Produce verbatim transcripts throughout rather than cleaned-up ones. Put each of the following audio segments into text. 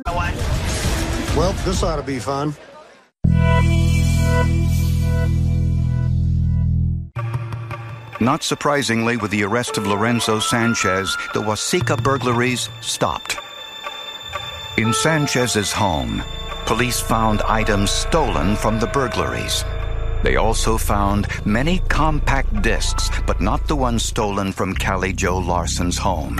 Well, this ought to be fun. Not surprisingly, with the arrest of Lorenzo Sanchez, the Waseca burglaries stopped. In Sanchez's home, police found items stolen from the burglaries. They also found many compact discs, but not the ones stolen from Callie Jo Larson's home.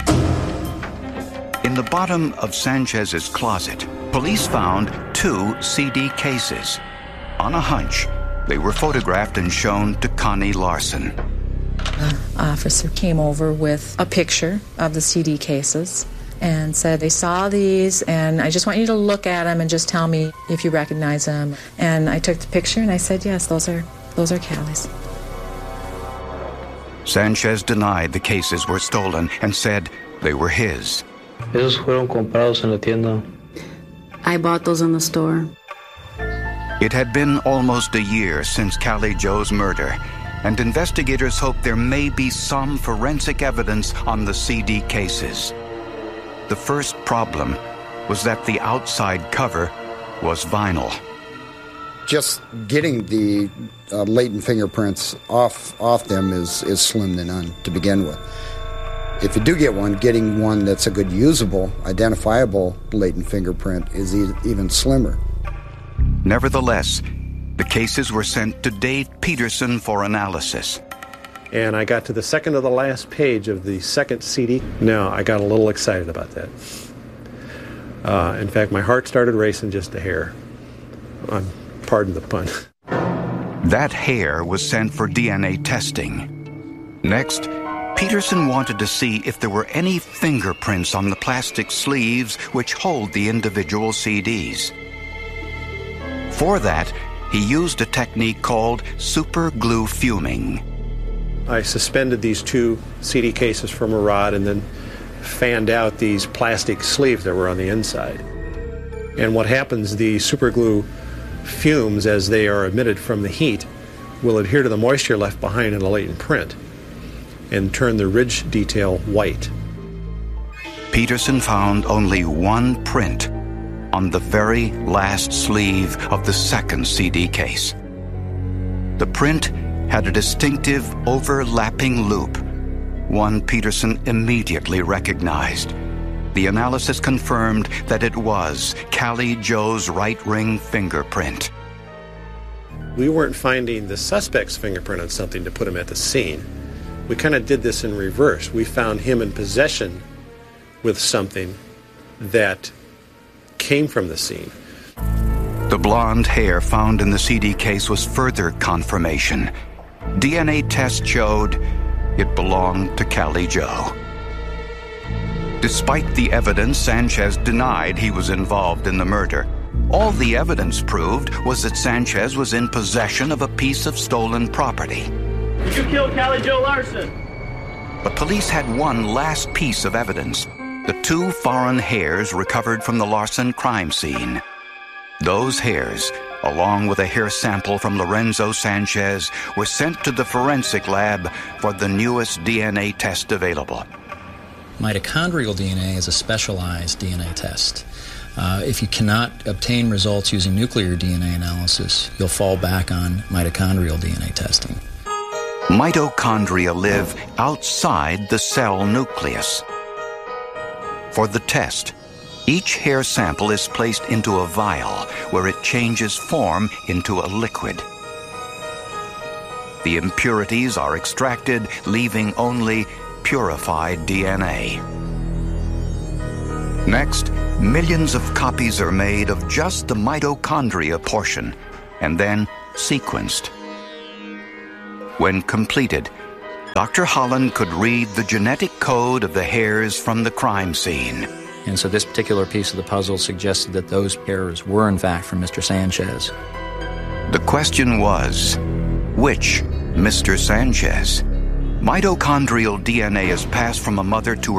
In the bottom of Sanchez's closet, police found two C D cases. On a hunch, they were photographed and shown to Connie Larson. The officer came over with a picture of the C D cases and said, they saw these, and I just want you to look at them and just tell me if you recognize them. And I took the picture, and I said, yes, those are, those are Callie's. Sanchez denied the cases were stolen and said they were his. Esos fueron comprados en la tienda. I bought those in the store. It had been almost a year since Callie Jo's murder, and investigators hope there may be some forensic evidence on the C D cases. The first problem was that the outside cover was vinyl. Just getting the uh, latent fingerprints off off them is, is slim to none to begin with. If you do get one, getting one that's a good usable, identifiable latent fingerprint is e- even slimmer. Nevertheless, the cases were sent to Dave Peterson for analysis. And I got to the second to the last page of the second C D. Now, I got a little excited about that. Uh, in fact, my heart started racing just a hair. Um, pardon the pun. That hair was sent for D N A testing. Next, Peterson wanted to see if there were any fingerprints on the plastic sleeves which hold the individual C Ds. For that, he used a technique called super glue fuming. I suspended these two C D cases from a rod and then fanned out these plastic sleeves that were on the inside. And what happens, the super glue fumes, as they are emitted from the heat, will adhere to the moisture left behind in the latent print and turn the ridge detail white. Peterson found only one print on the very last sleeve of the second C D case. The print had a distinctive overlapping loop, one Peterson immediately recognized. The analysis confirmed that it was Callie Jo's right ring fingerprint. We weren't finding the suspect's fingerprint on something to put him at the scene. We kind of did this in reverse. We found him in possession with something that came from the scene. The blonde hair found in the C D case was further confirmation. D N A test showed it belonged to Callie Jo. Despite the evidence, Sanchez denied he was involved in the murder. All the evidence proved was that Sanchez was in possession of a piece of stolen property. You killed Callie Jo Larson. But police had one last piece of evidence: the two foreign hairs recovered from the Larson crime scene. Those hairs, along with a hair sample from Lorenzo Sanchez, were sent to the forensic lab for the newest D N A test available. Mitochondrial D N A is a specialized D N A test. Uh, if you cannot obtain results using nuclear D N A analysis, you'll fall back on mitochondrial D N A testing. Mitochondria live outside the cell nucleus. For the test, each hair sample is placed into a vial where it changes form into a liquid. The impurities are extracted, leaving only purified D N A. Next, millions of copies are made of just the mitochondria portion and then sequenced. When completed, Doctor Holland could read the genetic code of the hairs from the crime scene. And so this particular piece of the puzzle suggested that those hairs were in fact from Mister Sanchez. The question was, which Mister Sanchez? Mitochondrial D N A is passed from a mother to her